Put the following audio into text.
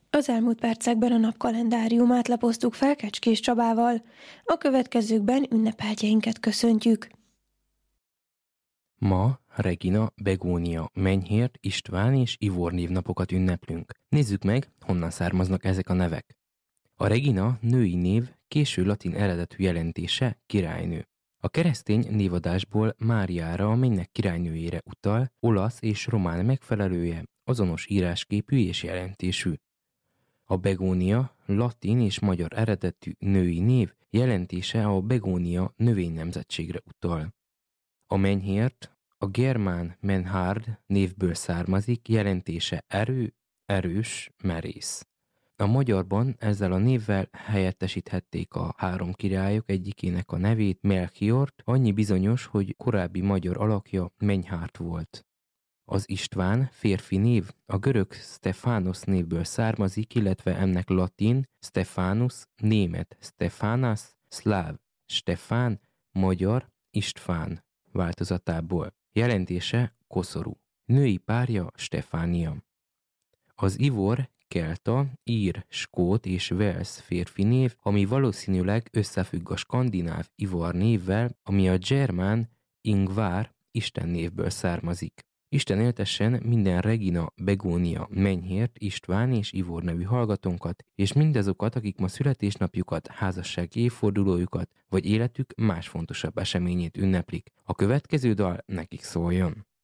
Az elmúlt percekben a napkalendáriumát lapoztuk fel Kecskés Csabával. A következőkben ünnepeltjeinket köszöntjük. Ma Regina, Begónia, Menyhért, István és Ivor névnapokat ünneplünk. Nézzük meg, honnan származnak ezek a nevek. A Regina női név késő latin eredetű jelentése királynő. A keresztény névadásból Máriára, a mennyek királynőjére utal, olasz és román megfelelője, azonos írásképű és jelentésű. A Begónia latin és magyar eredetű női név, jelentése a Begónia növénynemzetségre utal. A Menyhért a germán menhard névből származik, jelentése erő, erős, merész. A magyarban ezzel a névvel helyettesíthették a három királyok egyikének a nevét, Melchiort, annyi bizonyos, hogy korábbi magyar alakja Menyhárt volt. Az István férfi név a görög Stephanos névből származik, illetve ennek latin Stephanus, német Stephanas, szláv Stefán, magyar István változatából. Jelentése koszorú. Női párja Stefánia. Az Ivor kelta, ír, skót és velsz férfi név, ami valószínűleg összefügg a skandináv Ivar névvel, ami a germán Ingvar Isten névből származik. Isten éltessen minden Regina, Begónia, Menyhért, István és Ivor nevű hallgatónkat, és mindazokat, akik ma születésnapjukat, házassági évfordulójukat, vagy életük más fontosabb eseményét ünneplik. A következő dal nekik szóljon.